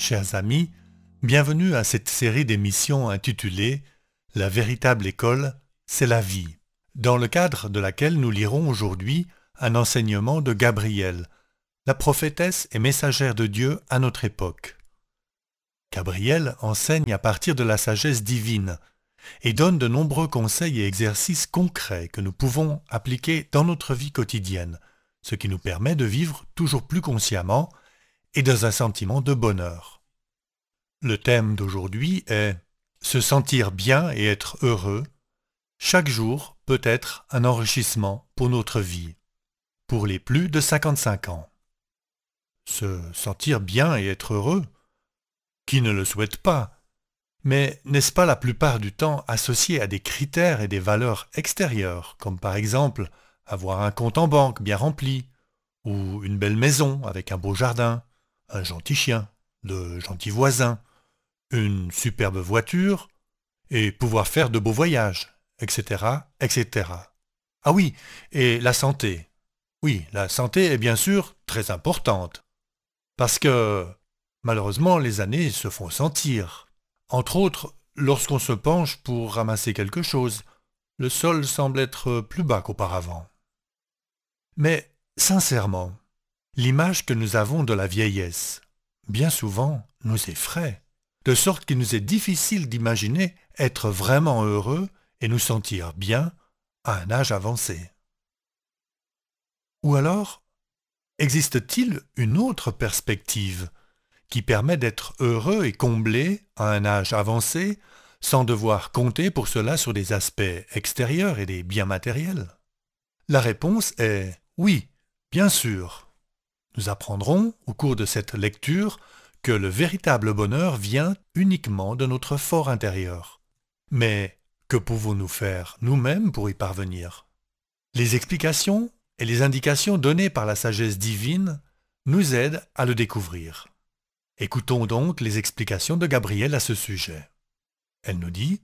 Chers amis, bienvenue à cette série d'émissions intitulée « La véritable école, c'est la vie », dans le cadre de laquelle nous lirons aujourd'hui un enseignement de Gabrielle, la prophétesse et messagère de Dieu à notre époque. Gabrielle enseigne à partir de la sagesse divine et donne de nombreux conseils et exercices concrets que nous pouvons appliquer dans notre vie quotidienne, ce qui nous permet de vivre toujours plus consciemment et dans un sentiment de bonheur. Le thème d'aujourd'hui est « Se sentir bien et être heureux ». Chaque jour peut être un enrichissement pour notre vie, pour les plus de 55 ans. Se sentir bien et être heureux, qui ne le souhaite pas, mais n'est-ce pas la plupart du temps associé à des critères et des valeurs extérieures, comme par exemple avoir un compte en banque bien rempli, ou une belle maison avec un beau jardin, un gentil chien, de gentils voisins, une superbe voiture, et pouvoir faire de beaux voyages, etc., etc. Ah oui, et la santé. Oui, la santé est bien sûr très importante, parce que, malheureusement, les années se font sentir. Entre autres, lorsqu'on se penche pour ramasser quelque chose, le sol semble être plus bas qu'auparavant. Mais, sincèrement, l'image que nous avons de la vieillesse, bien souvent, nous effraie, de sorte qu'il nous est difficile d'imaginer être vraiment heureux et nous sentir bien à un âge avancé. Ou alors, existe-t-il une autre perspective qui permet d'être heureux et comblé à un âge avancé sans devoir compter pour cela sur des aspects extérieurs et des biens matériels? La réponse est oui, bien sûr. Nous apprendrons au cours de cette lecture que le véritable bonheur vient uniquement de notre fort intérieur. Mais que pouvons-nous faire nous-mêmes pour y parvenir? Les explications et les indications données par la sagesse divine nous aident à le découvrir. Écoutons donc les explications de Gabrielle à ce sujet. Elle nous dit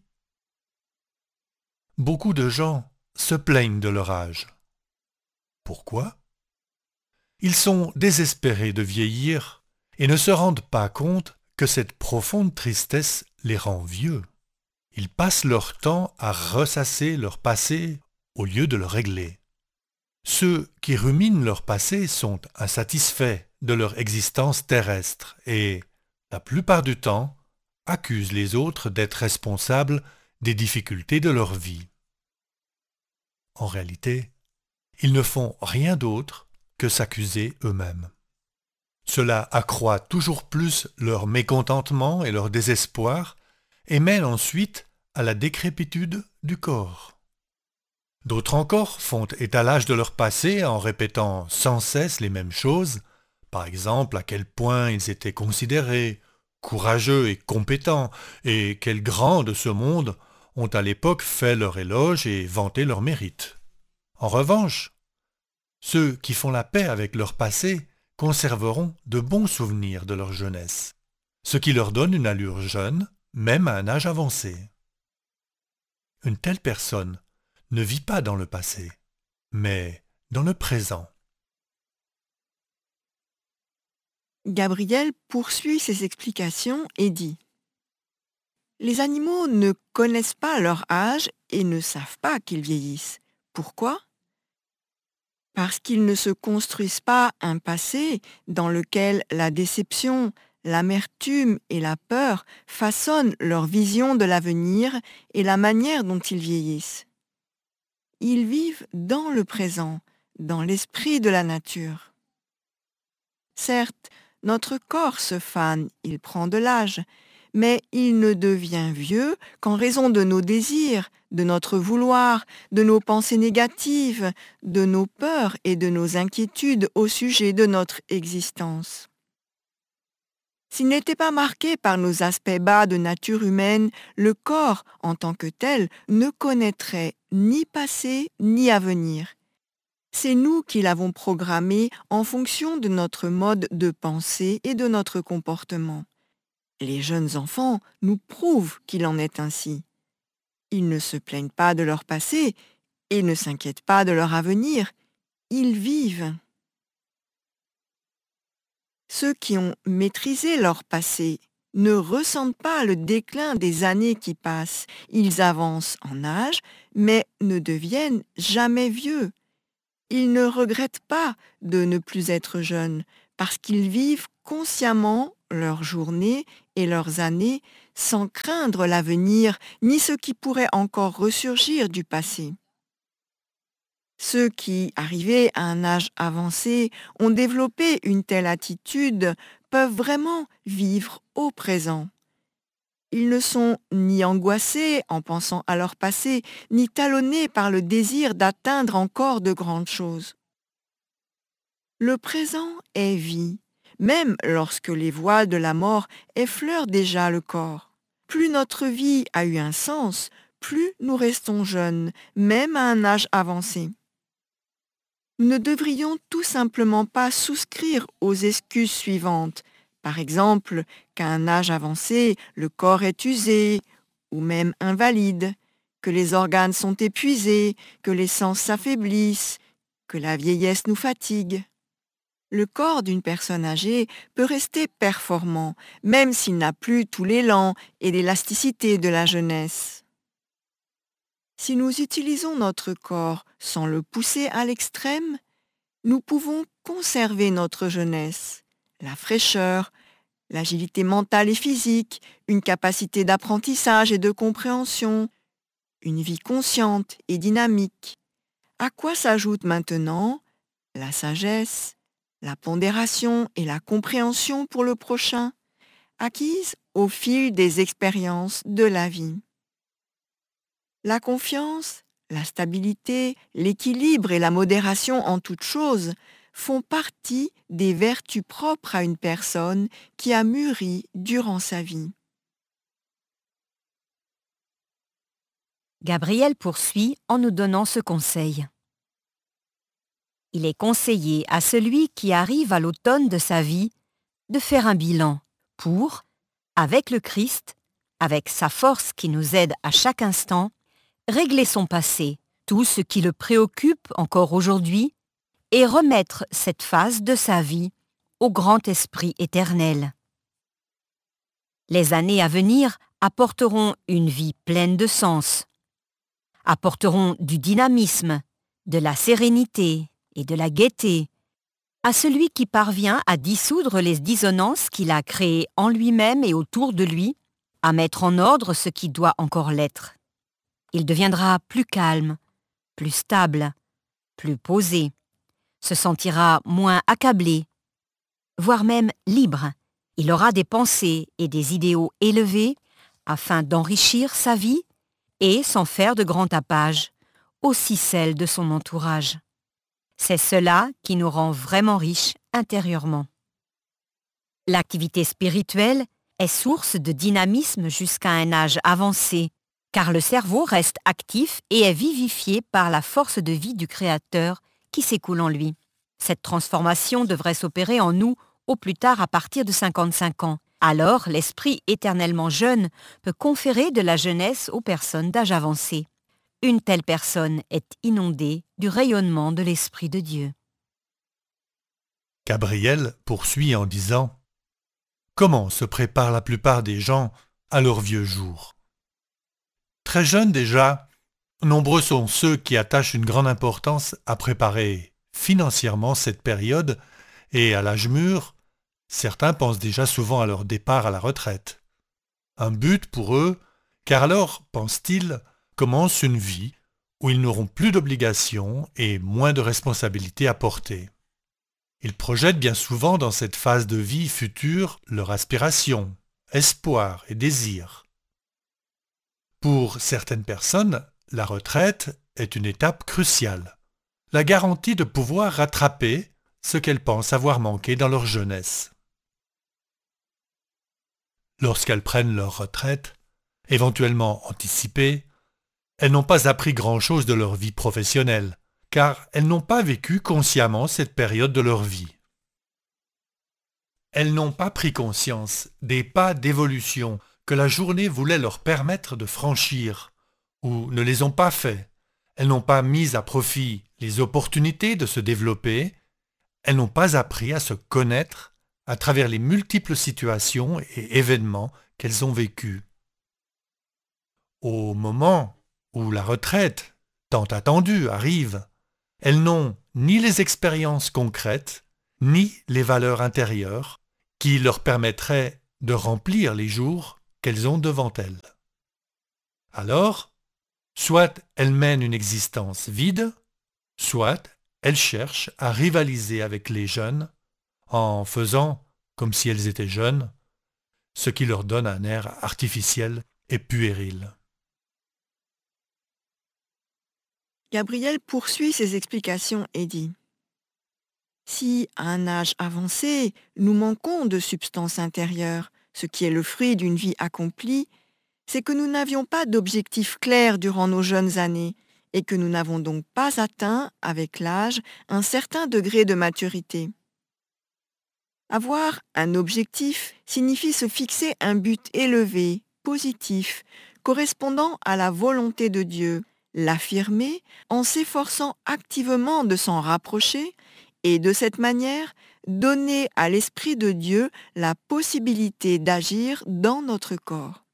« Beaucoup de gens se plaignent de leur âge. Pourquoi? Ils sont désespérés de vieillir et ne se rendent pas compte que cette profonde tristesse les rend vieux. Ils passent leur temps à ressasser leur passé au lieu de le régler. Ceux qui ruminent leur passé sont insatisfaits de leur existence terrestre et, la plupart du temps, accusent les autres d'être responsables des difficultés de leur vie. En réalité, ils ne font rien d'autre que s'accuser eux-mêmes. Cela accroît toujours plus leur mécontentement et leur désespoir et mène ensuite à la décrépitude du corps. D'autres encore font étalage de leur passé en répétant sans cesse les mêmes choses, par exemple à quel point ils étaient considérés, courageux et compétents, et quels grands de ce monde ont à l'époque fait leur éloge et vanté leur mérite. En revanche, ceux qui font la paix avec leur passé conserveront de bons souvenirs de leur jeunesse, ce qui leur donne une allure jeune, même à un âge avancé. Une telle personne ne vit pas dans le passé, mais dans le présent. Gabrielle poursuit ses explications et dit « Les animaux ne connaissent pas leur âge et ne savent pas qu'ils vieillissent. Pourquoi ? Parce qu'ils ne se construisent pas un passé dans lequel la déception, l'amertume et la peur façonnent leur vision de l'avenir et la manière dont ils vieillissent. Ils vivent dans le présent, dans l'esprit de la nature. Certes, notre corps se fane, il prend de l'âge, mais il ne devient vieux qu'en raison de nos désirs, de notre vouloir, de nos pensées négatives, de nos peurs et de nos inquiétudes au sujet de notre existence. S'il n'était pas marqué par nos aspects bas de nature humaine, le corps, en tant que tel, ne connaîtrait ni passé ni avenir. C'est nous qui l'avons programmé en fonction de notre mode de pensée et de notre comportement. Les jeunes enfants nous prouvent qu'il en est ainsi. Ils ne se plaignent pas de leur passé et ne s'inquiètent pas de leur avenir. Ils vivent. Ceux qui ont maîtrisé leur passé ne ressentent pas le déclin des années qui passent. Ils avancent en âge, mais ne deviennent jamais vieux. Ils ne regrettent pas de ne plus être jeunes parce qu'ils vivent consciemment leurs journées et leurs années sans craindre l'avenir ni ce qui pourrait encore ressurgir du passé. Ceux qui, arrivés à un âge avancé, ont développé une telle attitude peuvent vraiment vivre au présent. Ils ne sont ni angoissés en pensant à leur passé, ni talonnés par le désir d'atteindre encore de grandes choses. Le présent est vie, même lorsque les voies de la mort effleurent déjà le corps. Plus notre vie a eu un sens, plus nous restons jeunes, même à un âge avancé. Nous ne devrions tout simplement pas souscrire aux excuses suivantes. Par exemple, qu'à un âge avancé, le corps est usé ou même invalide, que les organes sont épuisés, que les sens s'affaiblissent, que la vieillesse nous fatigue. Le corps d'une personne âgée peut rester performant, même s'il n'a plus tout l'élan et l'élasticité de la jeunesse. Si nous utilisons notre corps sans le pousser à l'extrême, nous pouvons conserver notre jeunesse, la fraîcheur, l'agilité mentale et physique, une capacité d'apprentissage et de compréhension, une vie consciente et dynamique. À quoi s'ajoute maintenant la sagesse, la pondération et la compréhension pour le prochain, acquises au fil des expériences de la vie. La confiance, la stabilité, l'équilibre et la modération en toutes choses font partie des vertus propres à une personne qui a mûri durant sa vie. Gabriel poursuit en nous donnant ce conseil. Il est conseillé à celui qui arrive à l'automne de sa vie de faire un bilan pour, avec le Christ, avec sa force qui nous aide à chaque instant, régler son passé, tout ce qui le préoccupe encore aujourd'hui, et remettre cette phase de sa vie au grand esprit éternel. Les années à venir apporteront une vie pleine de sens, apporteront du dynamisme, de la sérénité et de la gaieté à celui qui parvient à dissoudre les dissonances qu'il a créées en lui-même et autour de lui, à mettre en ordre ce qui doit encore l'être. Il deviendra plus calme, plus stable, plus posé, se sentira moins accablé, voire même libre. Il aura des pensées et des idéaux élevés afin d'enrichir sa vie et, sans faire de grand tapage, aussi celle de son entourage. C'est cela qui nous rend vraiment riches intérieurement. L'activité spirituelle est source de dynamisme jusqu'à un âge avancé, car le cerveau reste actif et est vivifié par la force de vie du Créateur qui s'écoule en lui. Cette transformation devrait s'opérer en nous au plus tard à partir de 55 ans. Alors, l'esprit éternellement jeune peut conférer de la jeunesse aux personnes d'âge avancé. Une telle personne est inondée du rayonnement de l'Esprit de Dieu. Gabriel poursuit en disant « Comment se préparent la plupart des gens à leurs vieux jours ?» Très jeunes déjà, nombreux sont ceux qui attachent une grande importance à préparer financièrement cette période et à l'âge mûr, certains pensent déjà souvent à leur départ à la retraite. Un but pour eux, car alors, pensent-ils, commence une vie où ils n'auront plus d'obligations et moins de responsabilités à porter. Ils projettent bien souvent dans cette phase de vie future leur aspiration, espoir et désir. Pour certaines personnes, la retraite est une étape cruciale, la garantie de pouvoir rattraper ce qu'elles pensent avoir manqué dans leur jeunesse. Lorsqu'elles prennent leur retraite, éventuellement anticipée, elles n'ont pas appris grand-chose de leur vie professionnelle, car elles n'ont pas vécu consciemment cette période de leur vie. Elles n'ont pas pris conscience des pas d'évolution que la journée voulait leur permettre de franchir, ou ne les ont pas faits. Elles n'ont pas mis à profit les opportunités de se développer. Elles n'ont pas appris à se connaître, à travers les multiples situations et événements qu'elles ont vécus. Au moment où la retraite, tant attendue, arrive, elles n'ont ni les expériences concrètes, ni les valeurs intérieures qui leur permettraient de remplir les jours qu'elles ont devant elles. Alors, soit elles mènent une existence vide, soit elles cherchent à rivaliser avec les jeunes en faisant comme si elles étaient jeunes, ce qui leur donne un air artificiel et puéril. Gabriel poursuit ses explications et dit « Si, à un âge avancé, nous manquons de substance intérieure, ce qui est le fruit d'une vie accomplie, c'est que nous n'avions pas d'objectif clair durant nos jeunes années et que nous n'avons donc pas atteint, avec l'âge, un certain degré de maturité. Avoir un objectif signifie se fixer un but élevé, positif, correspondant à la volonté de Dieu, l'affirmer en s'efforçant activement de s'en rapprocher et de cette manière donner à l'Esprit de Dieu la possibilité d'agir dans notre corps.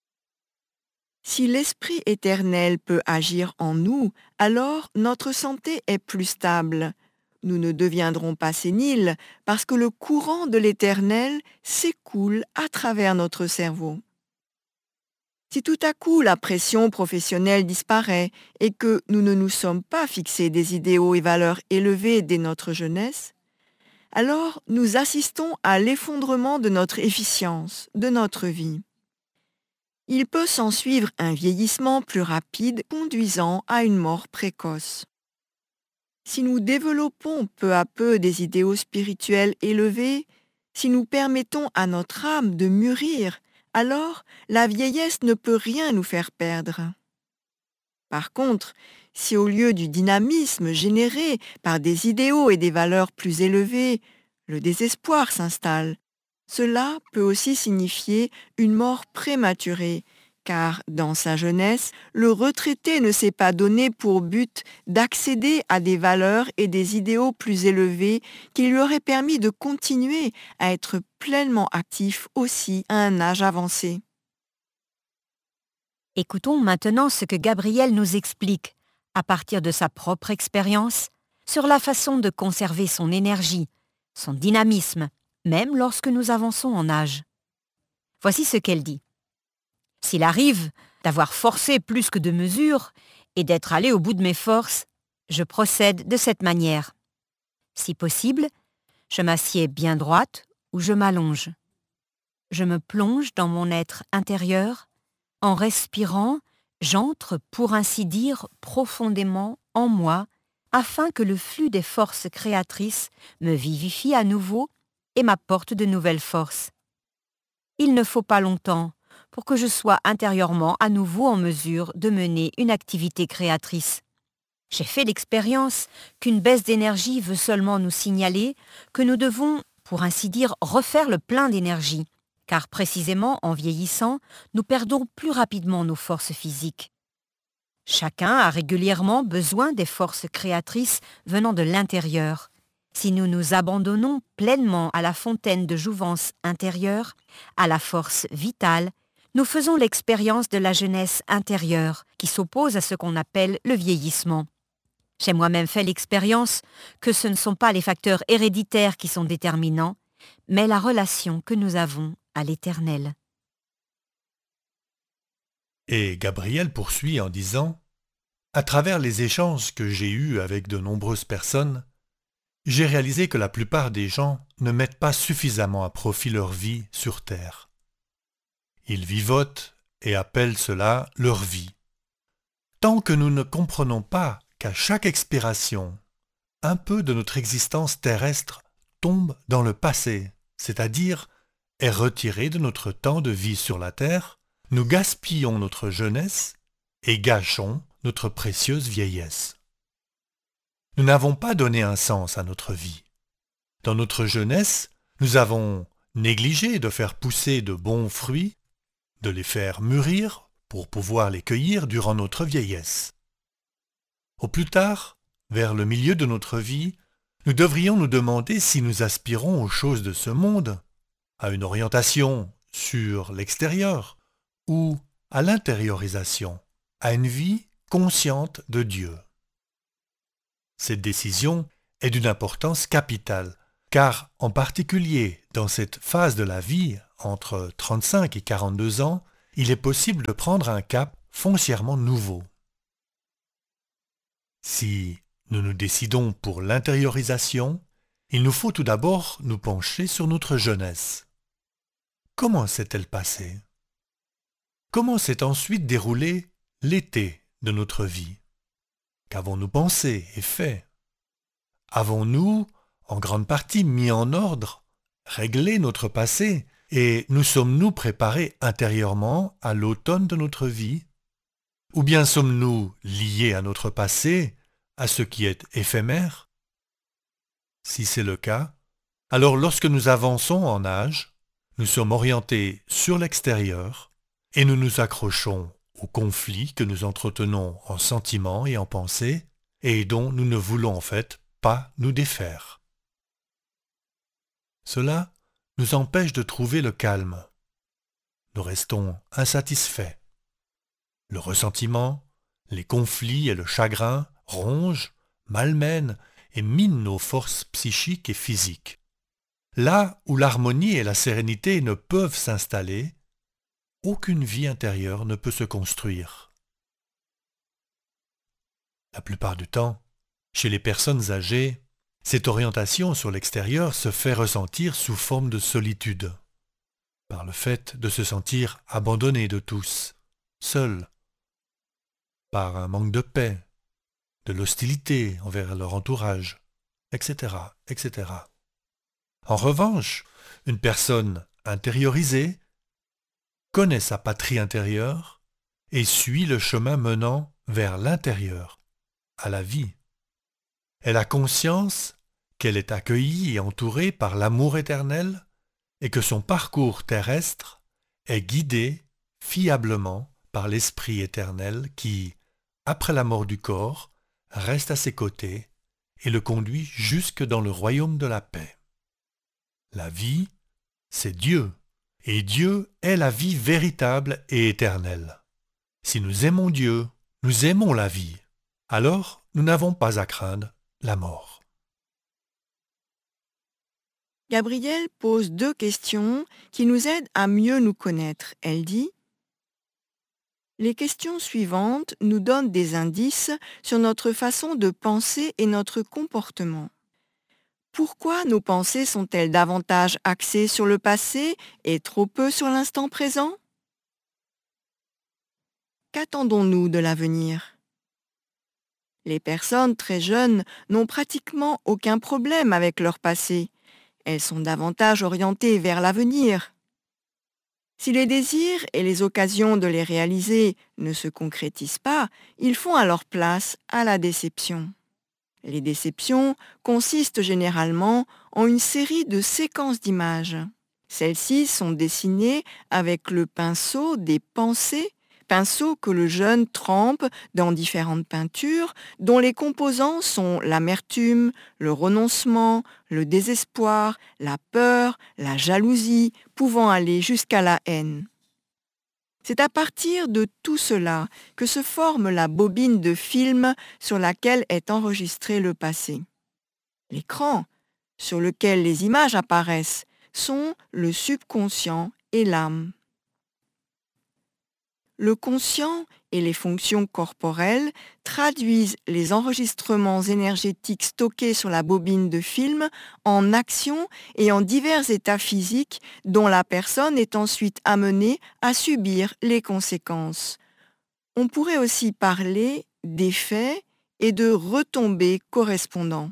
Si l'Esprit éternel peut agir en nous, alors notre santé est plus stable. Nous ne deviendrons pas séniles parce que le courant de l'Éternel s'écoule à travers notre cerveau. Si tout à coup la pression professionnelle disparaît et que nous ne nous sommes pas fixés des idéaux et valeurs élevés dès notre jeunesse, alors nous assistons à l'effondrement de notre efficience, de notre vie. Il peut s'ensuivre un vieillissement plus rapide conduisant à une mort précoce. Si nous développons peu à peu des idéaux spirituels élevés, si nous permettons à notre âme de mûrir, alors la vieillesse ne peut rien nous faire perdre. Par contre, si au lieu du dynamisme généré par des idéaux et des valeurs plus élevées, le désespoir s'installe, cela peut aussi signifier une mort prématurée, car dans sa jeunesse, le retraité ne s'est pas donné pour but d'accéder à des valeurs et des idéaux plus élevés qui lui auraient permis de continuer à être pleinement actif aussi à un âge avancé. Écoutons maintenant ce que Gabriel nous explique, à partir de sa propre expérience, sur la façon de conserver son énergie, son dynamisme, même lorsque nous avançons en âge. Voici ce qu'elle dit. S'il arrive d'avoir forcé plus que de mesure et d'être allé au bout de mes forces, je procède de cette manière. Si possible, je m'assieds bien droite ou je m'allonge. Je me plonge dans mon être intérieur. En respirant, j'entre, pour ainsi dire, profondément en moi, afin que le flux des forces créatrices me vivifie à nouveau et m'apporte de nouvelles forces. Il ne faut pas longtemps pour que je sois intérieurement à nouveau en mesure de mener une activité créatrice. J'ai fait l'expérience qu'une baisse d'énergie veut seulement nous signaler que nous devons, pour ainsi dire, refaire le plein d'énergie, car précisément en vieillissant, nous perdons plus rapidement nos forces physiques. Chacun a régulièrement besoin des forces créatrices venant de l'intérieur. Si nous nous abandonnons pleinement à la fontaine de jouvence intérieure, à la force vitale, nous faisons l'expérience de la jeunesse intérieure qui s'oppose à ce qu'on appelle le vieillissement. J'ai moi-même fait l'expérience que ce ne sont pas les facteurs héréditaires qui sont déterminants, mais la relation que nous avons à l'Éternel. Et Gabriel poursuit en disant « À travers les échanges que j'ai eus avec de nombreuses personnes, j'ai réalisé que la plupart des gens ne mettent pas suffisamment à profit leur vie sur Terre. Ils vivotent et appellent cela leur vie. Tant que nous ne comprenons pas qu'à chaque expiration, un peu de notre existence terrestre tombe dans le passé, c'est-à-dire est retiré de notre temps de vie sur la Terre, nous gaspillons notre jeunesse et gâchons notre précieuse vieillesse. Nous n'avons pas donné un sens à notre vie. Dans notre jeunesse, nous avons négligé de faire pousser de bons fruits, de les faire mûrir pour pouvoir les cueillir durant notre vieillesse. Au plus tard, vers le milieu de notre vie, nous devrions nous demander si nous aspirons aux choses de ce monde, à une orientation sur l'extérieur ou à l'intériorisation, à une vie consciente de Dieu. Cette décision est d'une importance capitale, car en particulier dans cette phase de la vie, entre 35 et 42 ans, il est possible de prendre un cap foncièrement nouveau. Si nous nous décidons pour l'intériorisation, il nous faut tout d'abord nous pencher sur notre jeunesse. Comment s'est-elle passée? Comment s'est ensuite déroulé l'été de notre vie? Qu'avons-nous pensé et fait? Avons-nous, en grande partie, mis en ordre, réglé notre passé, et nous sommes-nous préparés intérieurement à l'automne de notre vie? Ou bien sommes-nous liés à notre passé, à ce qui est éphémère? Si c'est le cas, alors lorsque nous avançons en âge, nous sommes orientés sur l'extérieur et nous nous accrochons aux conflits que nous entretenons en sentiments et en pensées et dont nous ne voulons en fait pas nous défaire. Cela nous empêche de trouver le calme. Nous restons insatisfaits. Le ressentiment, les conflits et le chagrin rongent, malmènent et minent nos forces psychiques et physiques. Là où l'harmonie et la sérénité ne peuvent s'installer, aucune vie intérieure ne peut se construire. La plupart du temps, chez les personnes âgées, cette orientation sur l'extérieur se fait ressentir sous forme de solitude, par le fait de se sentir abandonné de tous, seul, par un manque de paix, de l'hostilité envers leur entourage, etc., etc. En revanche, une personne intériorisée connaît sa patrie intérieure et suit le chemin menant vers l'intérieur, à la vie. Elle a conscience qu'elle est accueillie et entourée par l'amour éternel et que son parcours terrestre est guidé fiablement par l'Esprit éternel qui, après la mort du corps, reste à ses côtés et le conduit jusque dans le royaume de la paix. La vie, c'est Dieu, et Dieu est la vie véritable et éternelle. Si nous aimons Dieu, nous aimons la vie, alors nous n'avons pas à craindre la mort. Gabrielle pose 2 questions qui nous aident à mieux nous connaître. Elle dit « Les questions suivantes nous donnent des indices sur notre façon de penser et notre comportement. Pourquoi nos pensées sont-elles davantage axées sur le passé et trop peu sur l'instant présent? Qu'attendons-nous de l'avenir? Les personnes très jeunes n'ont pratiquement aucun problème avec leur passé. Elles sont davantage orientées vers l'avenir. Si les désirs et les occasions de les réaliser ne se concrétisent pas, ils font alors place à la déception. Les déceptions consistent généralement en une série de séquences d'images. Celles-ci sont dessinées avec le pinceau des pensées, pinceau que le jeune trempe dans différentes peintures dont les composants sont l'amertume, le renoncement, le désespoir, la peur, la jalousie, pouvant aller jusqu'à la haine. C'est à partir de tout cela que se forme la bobine de film sur laquelle est enregistré le passé. L'écran, sur lequel les images apparaissent, sont le subconscient et l'âme. Le conscient et les fonctions corporelles traduisent les enregistrements énergétiques stockés sur la bobine de film en actions et en divers états physiques dont la personne est ensuite amenée à subir les conséquences. On pourrait aussi parler d'effets et de retombées correspondants.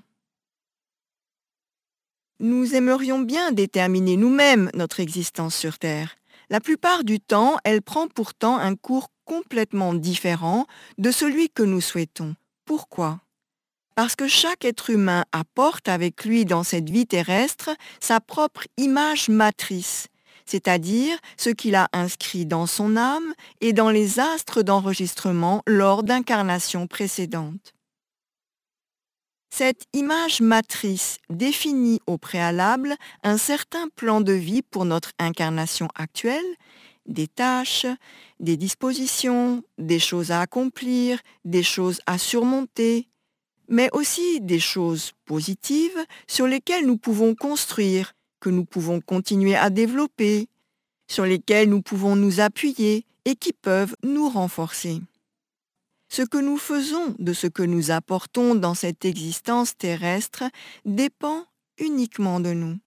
Nous aimerions bien déterminer nous-mêmes notre existence sur Terre. La plupart du temps, elle prend pourtant un cours complètement différent de celui que nous souhaitons. Pourquoi? Parce que chaque être humain apporte avec lui dans cette vie terrestre sa propre image matrice, c'est-à-dire ce qu'il a inscrit dans son âme et dans les astres d'enregistrement lors d'incarnations précédentes. Cette image matrice définit au préalable un certain plan de vie pour notre incarnation actuelle, des tâches, des dispositions, des choses à accomplir, des choses à surmonter, mais aussi des choses positives sur lesquelles nous pouvons construire, que nous pouvons continuer à développer, sur lesquelles nous pouvons nous appuyer et qui peuvent nous renforcer. Ce que nous faisons de ce que nous apportons dans cette existence terrestre dépend uniquement de nous.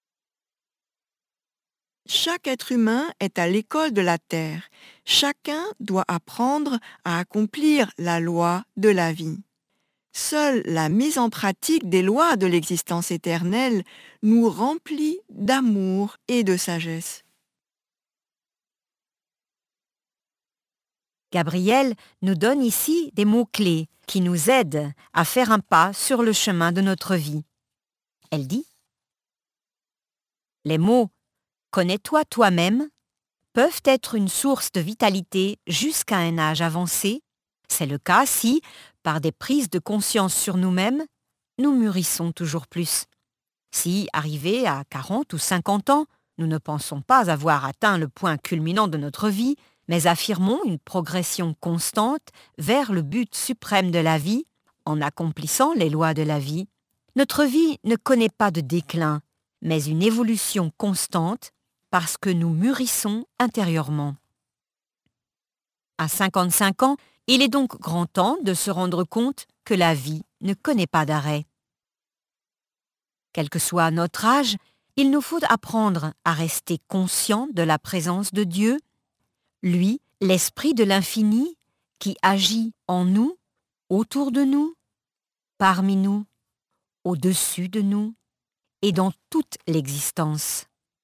Chaque être humain est à l'école de la terre. Chacun doit apprendre à accomplir la loi de la vie. Seule la mise en pratique des lois de l'existence éternelle nous remplit d'amour et de sagesse. Gabrielle nous donne ici des mots-clés qui nous aident à faire un pas sur le chemin de notre vie. Elle dit « Les mots « connais-toi toi-même » peuvent être une source de vitalité jusqu'à un âge avancé. C'est le cas si, par des prises de conscience sur nous-mêmes, nous mûrissons toujours plus. Si, arrivés à 40 ou 50 ans, nous ne pensons pas avoir atteint le point culminant de notre vie, mais affirmons une progression constante vers le but suprême de la vie, en accomplissant les lois de la vie, notre vie ne connaît pas de déclin, mais une évolution constante parce que nous mûrissons intérieurement. À 55 ans, il est donc grand temps de se rendre compte que la vie ne connaît pas d'arrêt. Quel que soit notre âge, il nous faut apprendre à rester conscients de la présence de Dieu, lui, l'Esprit de l'infini, qui agit en nous, autour de nous, parmi nous, au-dessus de nous et dans toute l'existence.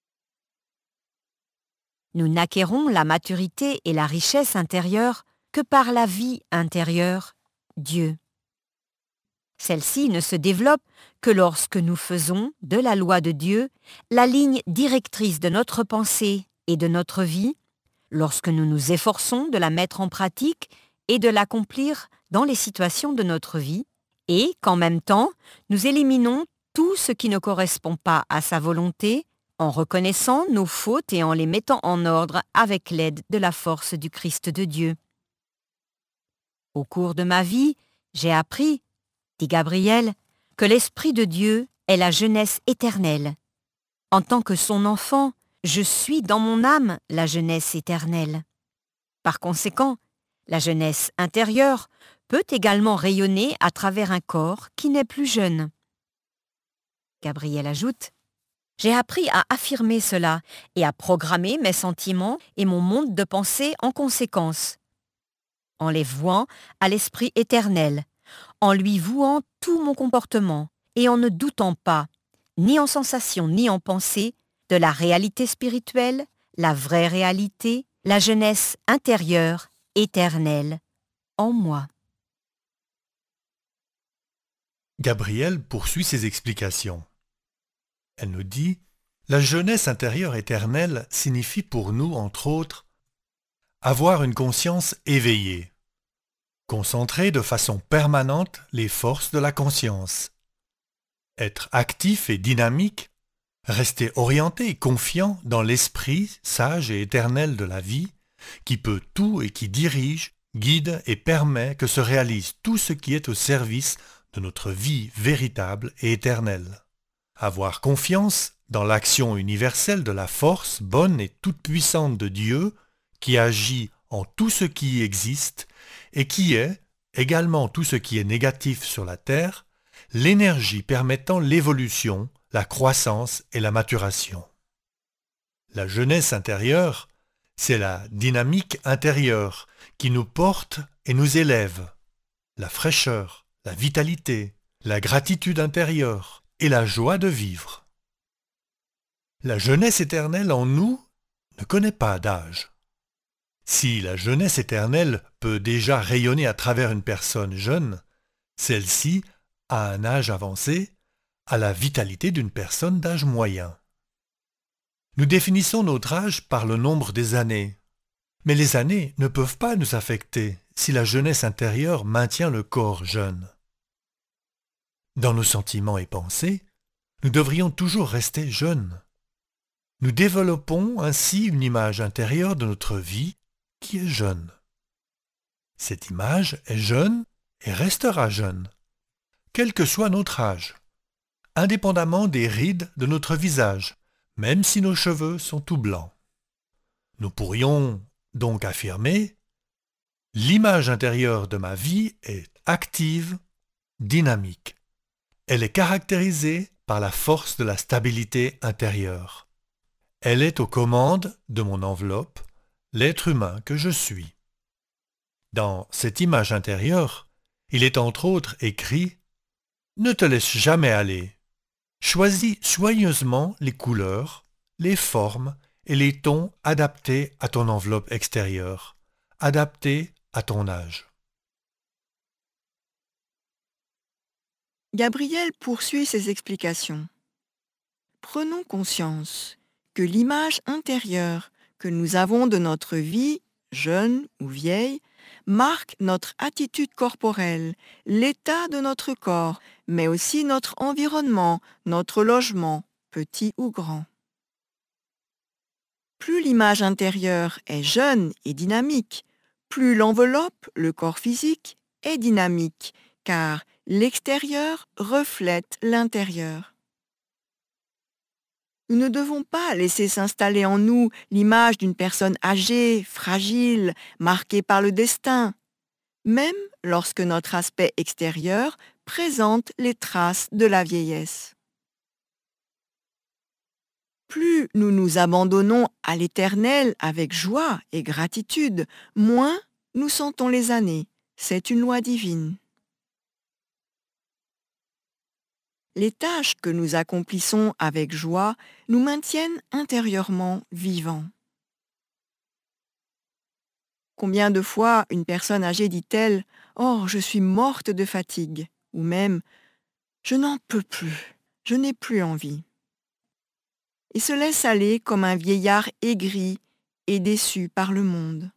Nous n'acquérons la maturité et la richesse intérieure que par la vie intérieure, Dieu. Celle-ci ne se développe que lorsque nous faisons de la loi de Dieu la ligne directrice de notre pensée et de notre vie, lorsque nous nous efforçons de la mettre en pratique et de l'accomplir dans les situations de notre vie, et qu'en même temps, nous éliminons tout ce qui ne correspond pas à sa volonté, en reconnaissant nos fautes et en les mettant en ordre avec l'aide de la force du Christ de Dieu. Au cours de ma vie, j'ai appris, dit Gabrielle, que l'Esprit de Dieu est la jeunesse éternelle. En tant que son enfant, je suis dans mon âme la jeunesse éternelle. Par conséquent, la jeunesse intérieure peut également rayonner à travers un corps qui n'est plus jeune. Gabrielle ajoute « J'ai appris à affirmer cela et à programmer mes sentiments et mon monde de pensée en conséquence, en les vouant à l'Esprit éternel, en lui vouant tout mon comportement et en ne doutant pas, ni en sensation ni en pensée, de la réalité spirituelle, la vraie réalité, la jeunesse intérieure, éternelle, en moi. » Gabrielle poursuit ses explications. Elle nous dit « La jeunesse intérieure éternelle signifie pour nous, entre autres, avoir une conscience éveillée, concentrer de façon permanente les forces de la conscience, être actif et dynamique, rester orienté et confiant dans l'esprit sage et éternel de la vie, qui peut tout et qui dirige, guide et permet que se réalise tout ce qui est au service de notre vie véritable et éternelle. Avoir confiance dans l'action universelle de la force bonne et toute-puissante de Dieu, qui agit en tout ce qui existe et qui est, également tout ce qui est négatif sur la terre, l'énergie permettant l'évolution, la croissance et la maturation. La jeunesse intérieure, c'est la dynamique intérieure qui nous porte et nous élève, la fraîcheur, la vitalité, la gratitude intérieure et la joie de vivre. La jeunesse éternelle en nous ne connaît pas d'âge. Si la jeunesse éternelle peut déjà rayonner à travers une personne jeune, celle-ci, à un âge avancé, a la vitalité d'une personne d'âge moyen. Nous définissons notre âge par le nombre des années, mais les années ne peuvent pas nous affecter si la jeunesse intérieure maintient le corps jeune. Dans nos sentiments et pensées, nous devrions toujours rester jeunes. Nous développons ainsi une image intérieure de notre vie qui est jeune. Cette image est jeune et restera jeune, quel que soit notre âge, indépendamment des rides de notre visage, même si nos cheveux sont tout blancs. Nous pourrions donc affirmer « L'image intérieure de ma vie est active, dynamique. Elle est caractérisée par la force de la stabilité intérieure. Elle est aux commandes de mon enveloppe, l'être humain que je suis. » Dans cette image intérieure, il est entre autres écrit « Ne te laisse jamais aller. Choisis soigneusement les couleurs, les formes et les tons adaptés à ton enveloppe extérieure, adaptés à ton âge. » Gabriel poursuit ses explications. Prenons conscience que l'image intérieure que nous avons de notre vie, jeune ou vieille, marque notre attitude corporelle, l'état de notre corps, mais aussi notre environnement, notre logement, petit ou grand. Plus l'image intérieure est jeune et dynamique, plus l'enveloppe, le corps physique, est dynamique, car l'extérieur reflète l'intérieur. Nous ne devons pas laisser s'installer en nous l'image d'une personne âgée, fragile, marquée par le destin, même lorsque notre aspect extérieur présente les traces de la vieillesse. Plus nous nous abandonnons à l'Éternel avec joie et gratitude, moins nous sentons les années. C'est une loi divine. Les tâches que nous accomplissons avec joie nous maintiennent intérieurement vivants. Combien de fois une personne âgée dit-elle « Oh, je suis morte de fatigue » ou même « Je n'en peux plus, je n'ai plus envie » et se laisse aller comme un vieillard aigri et déçu par le monde.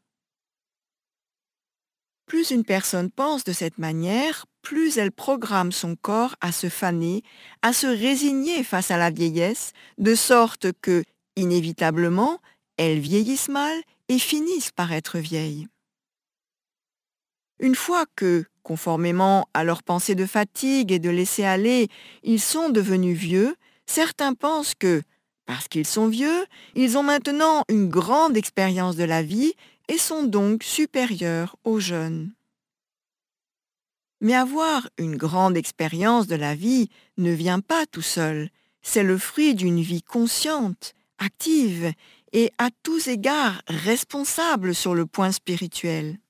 Plus une personne pense de cette manière, plus elle programme son corps à se faner, à se résigner face à la vieillesse, de sorte que, inévitablement, elle vieillisse mal et finisse par être vieille. Une fois que, conformément à leur pensée de fatigue et de laisser aller, ils sont devenus vieux, certains pensent que, parce qu'ils sont vieux, ils ont maintenant une grande expérience de la vie et sont donc supérieurs aux jeunes. Mais avoir une grande expérience de la vie ne vient pas tout seul. C'est le fruit d'une vie consciente, active et à tous égards responsable sur le point spirituel.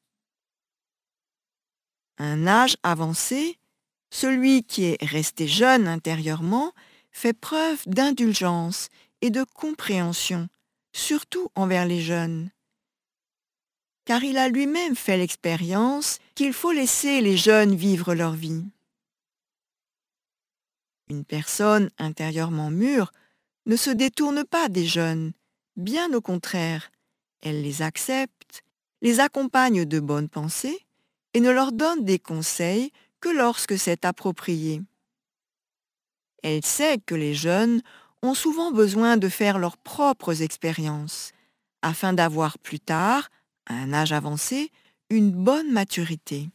Un âge avancé, celui qui est resté jeune intérieurement, fait preuve d'indulgence et de compréhension, surtout envers les jeunes. Car il a lui-même fait l'expérience qu'il faut laisser les jeunes vivre leur vie. Une personne intérieurement mûre ne se détourne pas des jeunes, bien au contraire, elle les accepte, les accompagne de bonnes pensées et ne leur donne des conseils que lorsque c'est approprié. Elle sait que les jeunes ont souvent besoin de faire leurs propres expériences, afin d'avoir plus tard, à un âge avancé, une bonne maturité.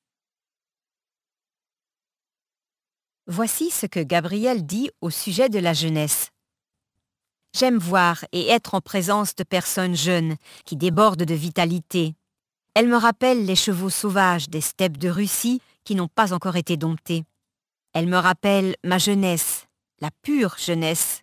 Voici ce que Gabriel dit au sujet de la jeunesse. J'aime voir et être en présence de personnes jeunes qui débordent de vitalité. Elles me rappellent les chevaux sauvages des steppes de Russie qui n'ont pas encore été domptés. Elles me rappellent ma jeunesse, la pure jeunesse.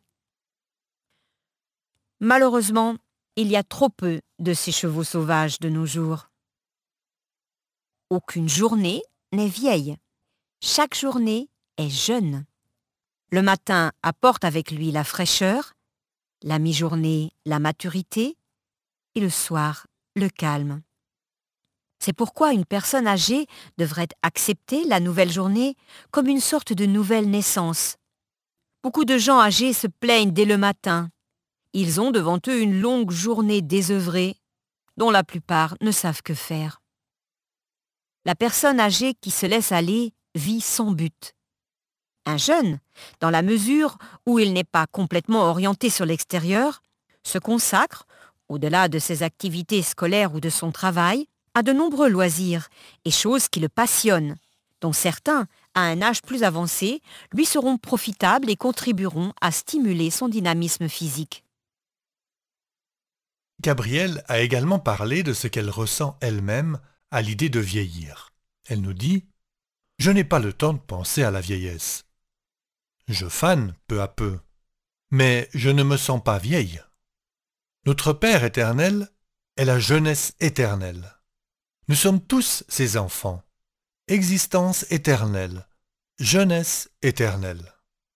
Malheureusement, il y a trop peu de ces chevaux sauvages de nos jours. Aucune journée n'est vieille. Chaque journée est jeune. Le matin apporte avec lui la fraîcheur, la mi-journée la maturité et le soir le calme. C'est pourquoi une personne âgée devrait accepter la nouvelle journée comme une sorte de nouvelle naissance. Beaucoup de gens âgés se plaignent dès le matin. Ils ont devant eux une longue journée désœuvrée, dont la plupart ne savent que faire. La personne âgée qui se laisse aller vit sans but. Un jeune, dans la mesure où il n'est pas complètement orienté sur l'extérieur, se consacre, au-delà de ses activités scolaires ou de son travail, à de nombreux loisirs et choses qui le passionnent, dont certains, à un âge plus avancé, lui seront profitables et contribueront à stimuler son dynamisme physique. Gabrielle a également parlé de ce qu'elle ressent elle-même à l'idée de vieillir. Elle nous dit « Je n'ai pas le temps de penser à la vieillesse. Je fane peu à peu, mais je ne me sens pas vieille. Notre Père éternel est la jeunesse éternelle. Nous sommes tous ses enfants. Existence éternelle, jeunesse éternelle.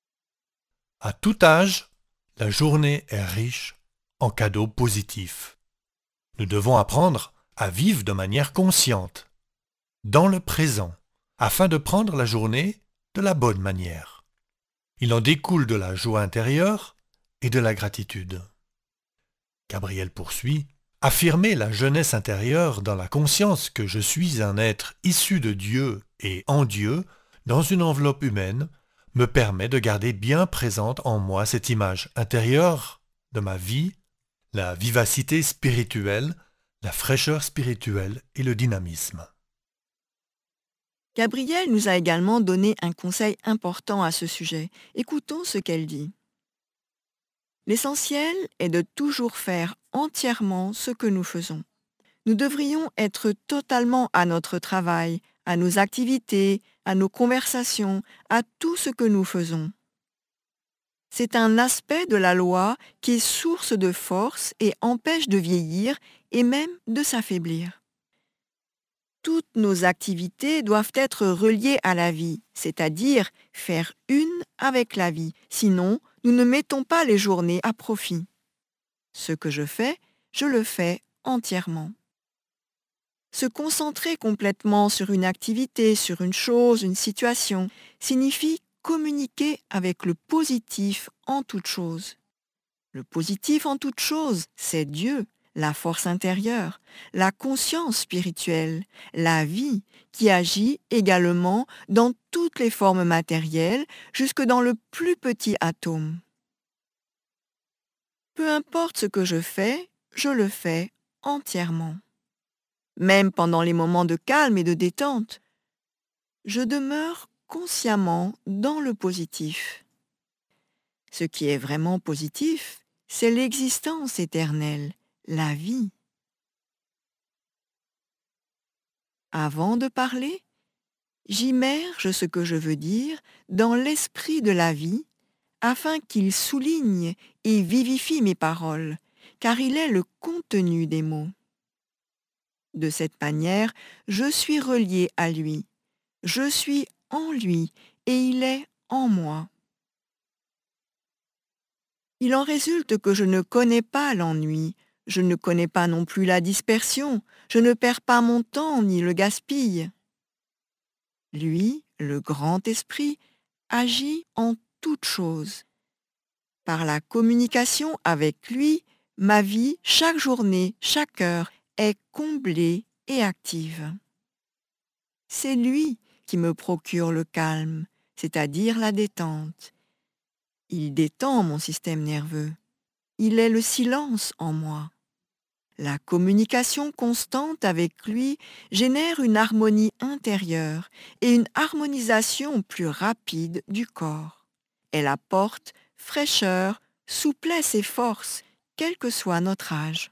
À tout âge, la journée est riche en cadeaux positifs. Nous devons apprendre à vivre de manière consciente, dans le présent, afin de prendre la journée de la bonne manière. Il en découle de la joie intérieure et de la gratitude. » Gabrielle poursuit, « Affirmer la jeunesse intérieure dans la conscience que je suis un être issu de Dieu et en Dieu, dans une enveloppe humaine, me permet de garder bien présente en moi cette image intérieure de ma vie, la vivacité spirituelle, la fraîcheur spirituelle et le dynamisme. » Gabrielle nous a également donné un conseil important à ce sujet. Écoutons ce qu'elle dit. L'essentiel est de toujours faire entièrement ce que nous faisons. Nous devrions être totalement à notre travail, à nos activités, à nos conversations, à tout ce que nous faisons. C'est un aspect de la loi qui est source de force et empêche de vieillir et même de s'affaiblir. Toutes nos activités doivent être reliées à la vie, c'est-à-dire faire une avec la vie. Sinon, nous ne mettons pas les journées à profit. Ce que je le fais entièrement. Se concentrer complètement sur une activité, sur une chose, une situation, signifie communiquer avec le positif en toute chose. Le positif en toute chose, c'est Dieu, la force intérieure, la conscience spirituelle, la vie qui agit également dans toutes les formes matérielles, jusque dans le plus petit atome. Peu importe ce que je le fais entièrement. Même pendant les moments de calme et de détente, je demeure consciemment dans le positif. Ce qui est vraiment positif, c'est l'existence éternelle, la vie. Avant de parler, j'immerge ce que je veux dire dans l'esprit de la vie afin qu'il souligne et vivifie mes paroles, car il est le contenu des mots. De cette manière, je suis relié à lui, je suis en lui et il est en moi. Il en résulte que je ne connais pas l'ennui, je ne connais pas non plus la dispersion, je ne perds pas mon temps ni le gaspille. Lui, le grand esprit, agit en toutes choses. Par la communication avec lui, ma vie, chaque journée, chaque heure, est comblée et active. C'est lui qui me procure le calme, c'est-à-dire la détente. Il détend mon système nerveux. Il est le silence en moi. La communication constante avec lui génère une harmonie intérieure et une harmonisation plus rapide du corps. Elle apporte fraîcheur, souplesse et force, quel que soit notre âge.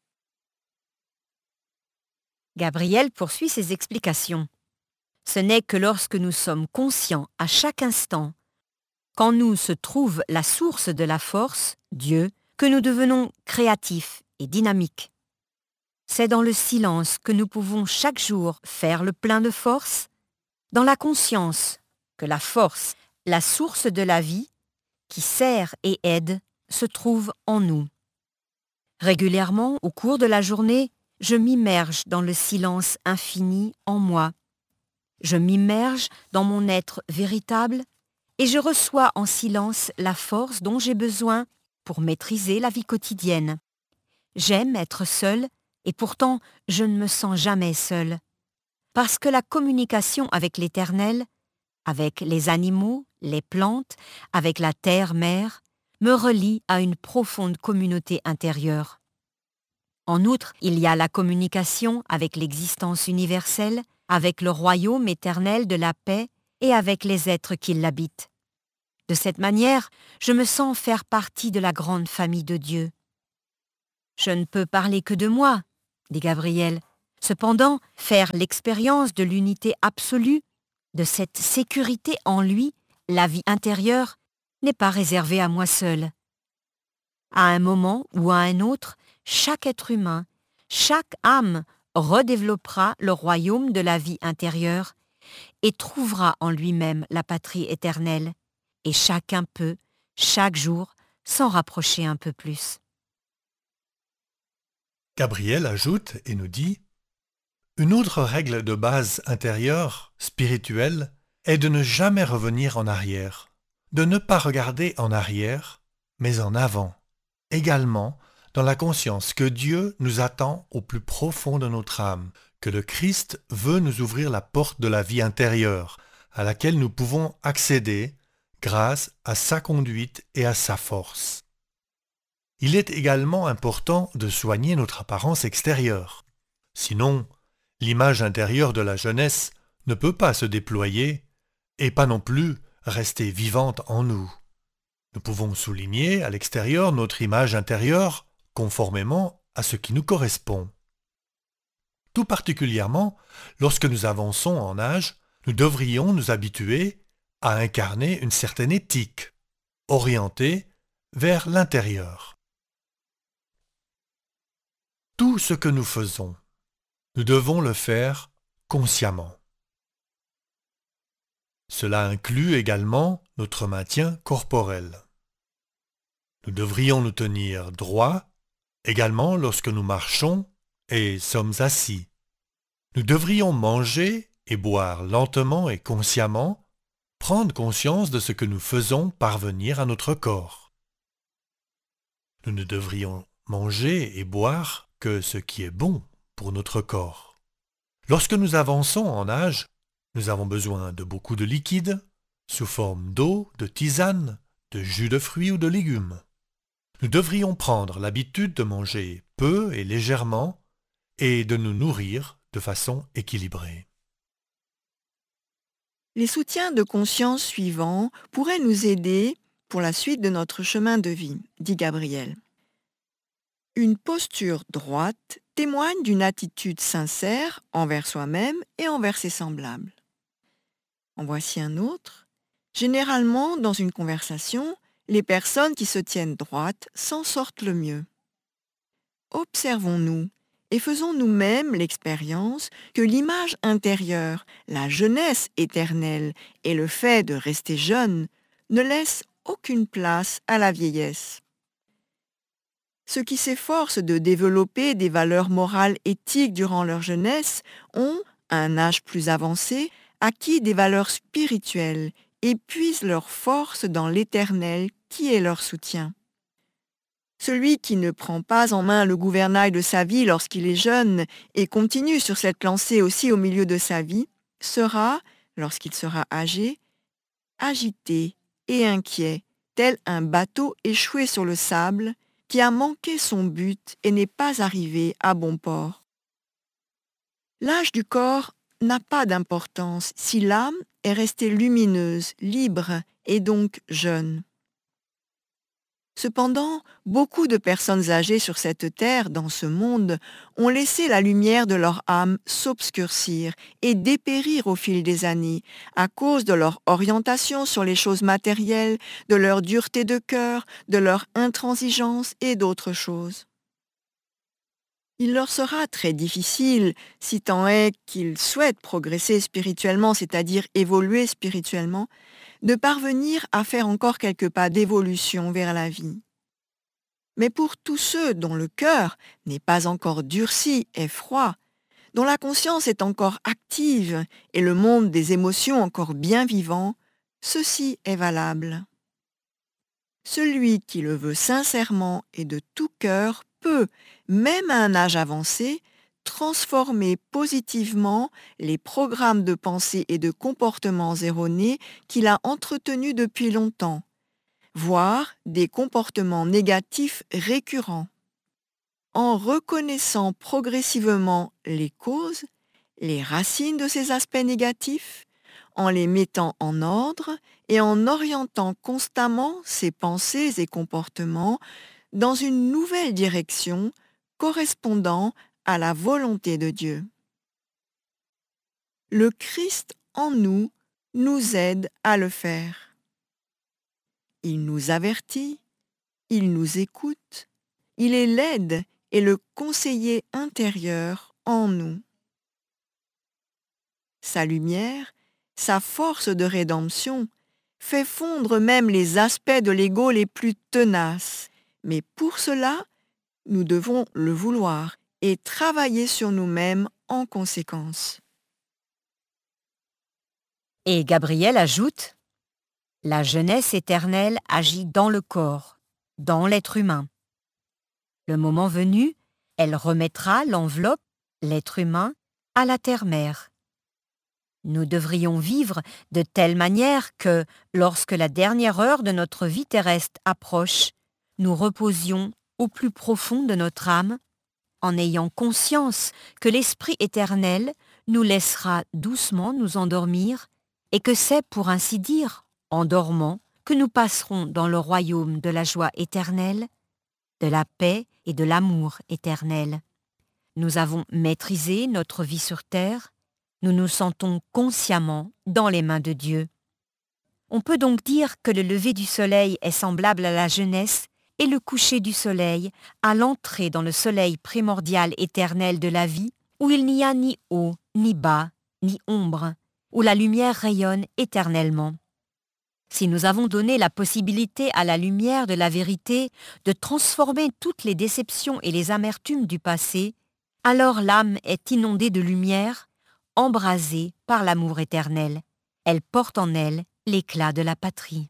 Gabrielle poursuit ses explications. Ce n'est que lorsque nous sommes conscients à chaque instant qu'en nous se trouve la source de la force, Dieu, que nous devenons créatifs et dynamiques. C'est dans le silence que nous pouvons chaque jour faire le plein de force, dans la conscience que la force, la source de la vie, qui sert et aide, se trouve en nous. Régulièrement, au cours de la journée, je m'immerge dans le silence infini en moi. Je m'immerge dans mon être véritable et je reçois en silence la force dont j'ai besoin pour maîtriser la vie quotidienne. J'aime être seule et pourtant je ne me sens jamais seule. Parce que la communication avec l'Éternel, avec les animaux, les plantes, avec la terre-mère, me relient à une profonde communauté intérieure. En outre, il y a la communication avec l'existence universelle, avec le royaume éternel de la paix et avec les êtres qui l'habitent. De cette manière, je me sens faire partie de la grande famille de Dieu. Je ne peux parler que de moi, dit Gabriel. Cependant, faire l'expérience de l'unité absolue, de cette sécurité en lui, la vie intérieure, n'est pas réservée à moi seul. À un moment ou à un autre, chaque être humain, chaque âme redéveloppera le royaume de la vie intérieure et trouvera en lui-même la patrie éternelle, et chacun peut, chaque jour, s'en rapprocher un peu plus. Gabriel ajoute et nous dit « Une autre règle de base intérieure, spirituelle, est de ne jamais revenir en arrière, de ne pas regarder en arrière, mais en avant, également dans la conscience que Dieu nous attend au plus profond de notre âme, que le Christ veut nous ouvrir la porte de la vie intérieure, à laquelle nous pouvons accéder grâce à sa conduite et à sa force. Il est également important de soigner notre apparence extérieure. Sinon, l'image intérieure de la jeunesse ne peut pas se déployer et pas non plus rester vivante en nous. Nous pouvons souligner à l'extérieur notre image intérieure conformément à ce qui nous correspond. Tout particulièrement, lorsque nous avançons en âge, nous devrions nous habituer à incarner une certaine éthique, orientée vers l'intérieur. Tout ce que nous faisons, nous devons le faire consciemment. Cela inclut également notre maintien corporel. Nous devrions nous tenir droits, également lorsque nous marchons et sommes assis. Nous devrions manger et boire lentement et consciemment, prendre conscience de ce que nous faisons parvenir à notre corps. Nous ne devrions manger et boire que ce qui est bon pour notre corps. Lorsque nous avançons en âge, nous avons besoin de beaucoup de liquide, sous forme d'eau, de tisane, de jus de fruits ou de légumes. Nous devrions prendre l'habitude de manger peu et légèrement et de nous nourrir de façon équilibrée. Les soutiens de conscience suivants pourraient nous aider pour la suite de notre chemin de vie, dit Gabriel. Une posture droite témoigne d'une attitude sincère envers soi-même et envers ses semblables. En voici un autre. Généralement, dans une conversation, les personnes qui se tiennent droites s'en sortent le mieux. Observons-nous et faisons nous-mêmes l'expérience que l'image intérieure, la jeunesse éternelle et le fait de rester jeune ne laissent aucune place à la vieillesse. Ceux qui s'efforcent de développer des valeurs morales éthiques durant leur jeunesse ont, à un âge plus avancé, acquis des valeurs spirituelles et puisent leur force dans l'Éternel qui est leur soutien. Celui qui ne prend pas en main le gouvernail de sa vie lorsqu'il est jeune et continue sur cette lancée aussi au milieu de sa vie, sera, lorsqu'il sera âgé, agité et inquiet, tel un bateau échoué sur le sable qui a manqué son but et n'est pas arrivé à bon port. L'âge du corps n'a pas d'importance si l'âme est restée lumineuse, libre et donc jeune. Cependant, beaucoup de personnes âgées sur cette terre, dans ce monde, ont laissé la lumière de leur âme s'obscurcir et dépérir au fil des années, à cause de leur orientation sur les choses matérielles, de leur dureté de cœur, de leur intransigeance et d'autres choses. Il leur sera très difficile, si tant est qu'ils souhaitent progresser spirituellement, c'est-à-dire évoluer spirituellement, de parvenir à faire encore quelques pas d'évolution vers la vie. Mais pour tous ceux dont le cœur n'est pas encore durci et froid, dont la conscience est encore active et le monde des émotions encore bien vivant, ceci est valable. Celui qui le veut sincèrement et de tout cœur peut, même à un âge avancé, transformer positivement les programmes de pensée et de comportements erronés qu'il a entretenus depuis longtemps, voire des comportements négatifs récurrents. En reconnaissant progressivement les causes, les racines de ces aspects négatifs, en les mettant en ordre et en orientant constamment ses pensées et comportements dans une nouvelle direction correspondant à la volonté de Dieu. Le Christ en nous aide à le faire. Il nous avertit, il nous écoute, il est l'aide et le conseiller intérieur en nous. Sa lumière, sa force de rédemption, fait fondre même les aspects de l'ego les plus tenaces. Mais pour cela, nous devons le vouloir et travailler sur nous-mêmes en conséquence. Et Gabriel ajoute, « La jeunesse éternelle agit dans le corps, dans l'être humain. Le moment venu, elle remettra l'enveloppe, l'être humain, à la terre-mère. Nous devrions vivre de telle manière que, lorsque la dernière heure de notre vie terrestre approche, nous reposions au plus profond de notre âme, en ayant conscience que l'Esprit éternel nous laissera doucement nous endormir et que c'est, pour ainsi dire, en dormant, que nous passerons dans le royaume de la joie éternelle, de la paix et de l'amour éternel. Nous avons maîtrisé notre vie sur terre, nous nous sentons consciemment dans les mains de Dieu. On peut donc dire que le lever du soleil est semblable à la jeunesse et le coucher du soleil à l'entrée dans le soleil primordial éternel de la vie, où il n'y a ni haut, ni bas, ni ombre, où la lumière rayonne éternellement. Si nous avons donné la possibilité à la lumière de la vérité de transformer toutes les déceptions et les amertumes du passé, alors l'âme est inondée de lumière, embrasée par l'amour éternel. Elle porte en elle l'éclat de la patrie.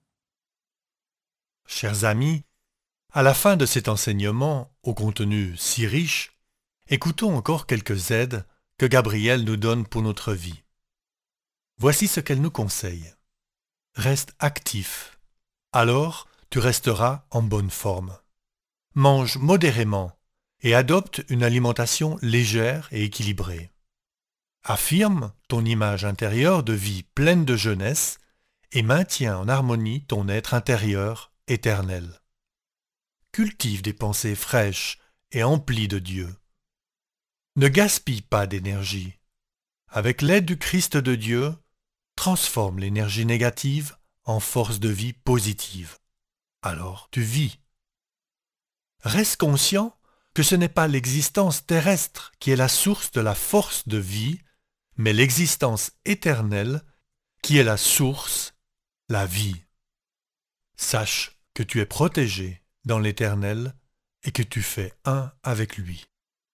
Chers amis, à la fin de cet enseignement au contenu si riche, écoutons encore quelques aides que Gabrielle nous donne pour notre vie. Voici ce qu'elle nous conseille. Reste actif, alors tu resteras en bonne forme. Mange modérément et adopte une alimentation légère et équilibrée. Affirme ton image intérieure de vie pleine de jeunesse et maintiens en harmonie ton être intérieur éternel. Cultive des pensées fraîches et emplies de Dieu. Ne gaspille pas d'énergie. Avec l'aide du Christ de Dieu, transforme l'énergie négative en force de vie positive. Alors tu vis. Reste conscient que ce n'est pas l'existence terrestre qui est la source de la force de vie, mais l'existence éternelle qui est la source, la vie. Sache que tu es protégé dans l'Éternel et que tu fais un avec lui.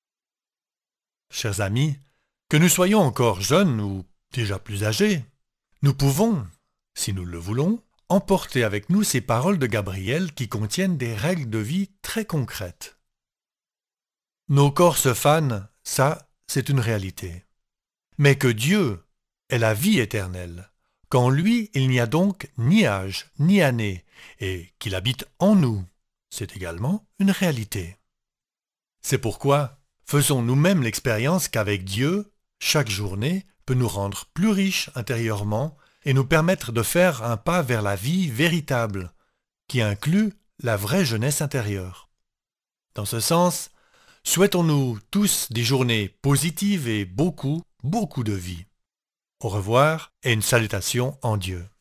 Chers amis, que nous soyons encore jeunes ou déjà plus âgés, nous pouvons, si nous le voulons, emporter avec nous ces paroles de Gabriel qui contiennent des règles de vie très concrètes. Nos corps se fanent, ça, c'est une réalité. Mais que Dieu est la vie éternelle, qu'en lui il n'y a donc ni âge, ni année, et qu'il habite en nous, c'est également une réalité. C'est pourquoi faisons nous-mêmes l'expérience qu'avec Dieu, chaque journée peut nous rendre plus riches intérieurement et nous permettre de faire un pas vers la vie véritable, qui inclut la vraie jeunesse intérieure. Dans ce sens, souhaitons-nous tous des journées positives et beaucoup de vie. Au revoir et une salutation en Dieu.